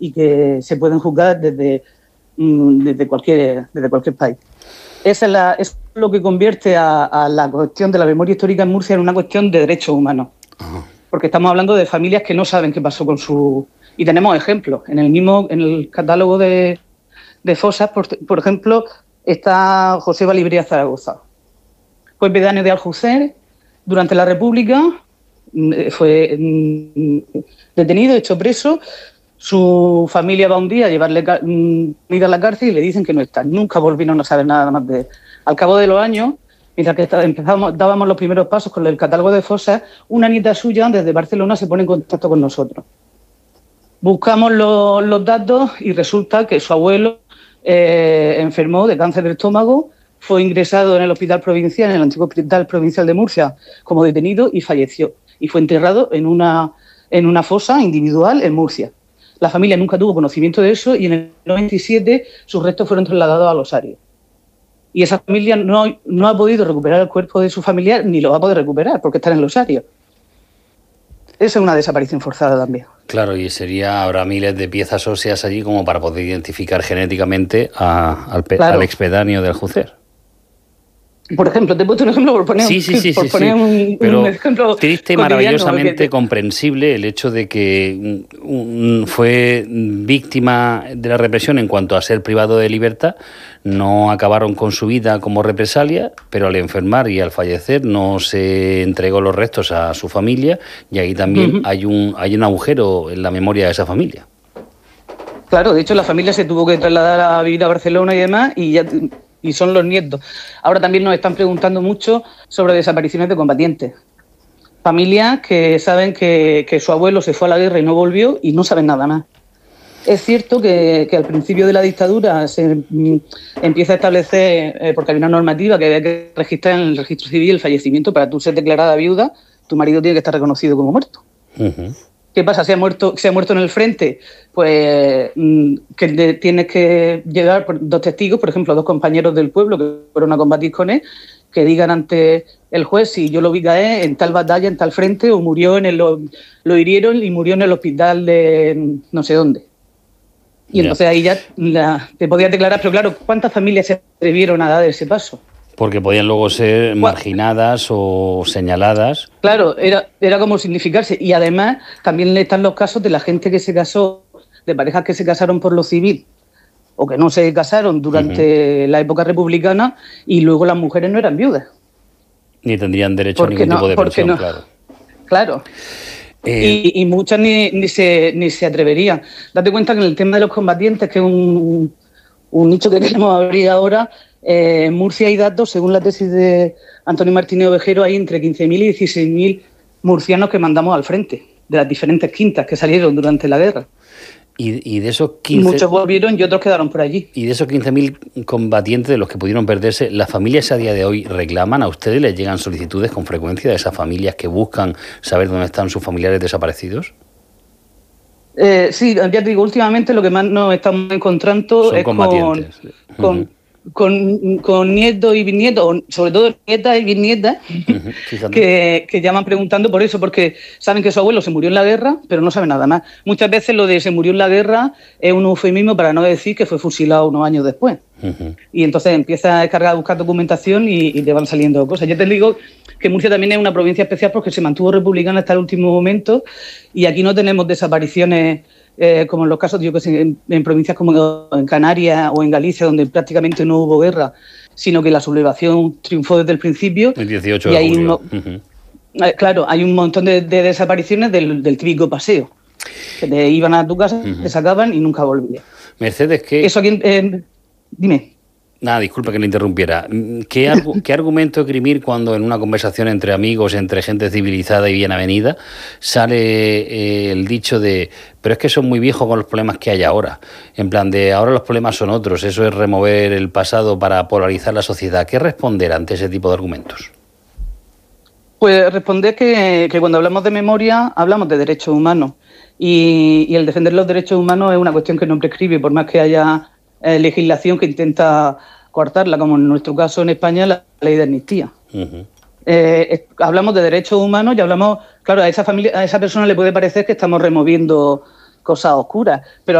y que se pueden juzgar desde cualquier país. Es lo que convierte a la cuestión de la memoria histórica en Murcia en una cuestión de derechos humanos. Porque estamos hablando de familias que no saben qué pasó con su... Y tenemos ejemplos. En el catálogo de fosas, por ejemplo, está José Balibría Zaragoza. Fue pedáneo de Aljucer durante la República, fue detenido, hecho preso. Su familia va un día a llevarle comida a la cárcel y le dicen que no está. Nunca volvieron a saber nada más de él. Al cabo de los años, mientras que dábamos los primeros pasos con el catálogo de fosas, una nieta suya desde Barcelona se pone en contacto con nosotros. Buscamos los datos y resulta que su abuelo enfermó de cáncer de estómago, fue ingresado en el hospital provincial, en el antiguo hospital provincial de Murcia, como detenido y falleció. Y fue enterrado en una fosa individual en Murcia. La familia nunca tuvo conocimiento de eso y en el 97 sus restos fueron trasladados a Losario. Y esa familia no ha podido recuperar el cuerpo de su familiar ni lo va a poder recuperar porque está en Losario. Esa es una desaparición forzada también. Claro, y habrá miles de piezas óseas allí como para poder identificar genéticamente al expedáneo de Aljucer. Por ejemplo, te he puesto un ejemplo por poner, poner un ejemplo triste y maravillosamente comprensible el hecho de que fue víctima de la represión en cuanto a ser privado de libertad, no acabaron con su vida como represalia, pero al enfermar y al fallecer no se entregó los restos a su familia y ahí también hay un agujero en la memoria de esa familia. Claro, de hecho la familia se tuvo que trasladar a vivir a Barcelona y demás y son los nietos. Ahora también nos están preguntando mucho sobre desapariciones de combatientes. Familias que saben que su abuelo se fue a la guerra y no volvió y no saben nada más. Es cierto que al principio de la dictadura se empieza a establecer, porque había una normativa que había que registrar en el registro civil el fallecimiento. Para tú ser declarada viuda, tu marido tiene que estar reconocido como muerto. ¿Qué pasa? ¿Se ha muerto en el frente? Pues que tienes que llegar dos testigos, por ejemplo, dos compañeros del pueblo que fueron a combatir con él, que digan ante el juez si yo lo vi caer en tal batalla, en tal frente, o murió lo hirieron y murió en el hospital de no sé dónde. Y entonces ahí ya te podías declarar, pero claro, ¿cuántas familias se atrevieron a dar ese paso? Porque podían luego ser marginadas o señaladas. Claro, era como significarse. Y además también están los casos de la gente que se casó, de parejas que se casaron por lo civil o que no se casaron durante la época republicana y luego las mujeres no eran viudas. Ni tendrían derecho a ningún tipo de pensión, Claro. Y muchas ni se atreverían. Date cuenta que en el tema de los combatientes, que es un nicho que queremos abrir ahora, en Murcia hay datos, según la tesis de Antonio Martínez Ovejero, hay entre 15.000 y 16.000 murcianos que mandamos al frente, de las diferentes quintas que salieron durante la guerra. Y de esos 15... Muchos volvieron y otros quedaron por allí. Y de esos 15.000 combatientes de los que pudieron perderse, ¿las familias a día de hoy reclaman? ¿A ustedes les llegan solicitudes con frecuencia de esas familias que buscan saber dónde están sus familiares desaparecidos? Sí, ya te digo, últimamente lo que más nos estamos encontrando es con nietos y bisnietos, sobre todo nietas y bisnietas, que llaman preguntando por eso, porque saben que su abuelo se murió en la guerra, pero no saben nada más. Muchas veces lo de se murió en la guerra es un eufemismo para no decir que fue fusilado unos años después. Y entonces empieza a descargar, a buscar documentación y te van saliendo cosas. Ya te digo que Murcia también es una provincia especial porque se mantuvo republicana hasta el último momento y aquí no tenemos desapariciones como en los casos, yo que sé, en provincias como en Canarias o en Galicia, donde prácticamente no hubo guerra, sino que la sublevación triunfó desde el principio. El 18 de julio. Claro, hay un montón de desapariciones del típico paseo. Que te iban a tu casa, te sacaban y nunca volvían. Mercedes, ¿qué? Eso aquí, dime. Nada, disculpa que le interrumpiera. ¿Qué argumento esgrimir cuando en una conversación entre amigos, entre gente civilizada y bien avenida, sale el dicho de pero es que son muy viejos con los problemas que hay ahora? En plan de ahora los problemas son otros, eso es remover el pasado para polarizar la sociedad. ¿Qué responder ante ese tipo de argumentos? Pues responder que cuando hablamos de memoria hablamos de derechos humanos y el defender los derechos humanos es una cuestión que no prescribe, por más que haya legislación que intenta coartarla, como en nuestro caso en España la ley de amnistía. Hablamos de derechos humanos y hablamos, claro, a esa persona le puede parecer que estamos removiendo cosas oscuras, pero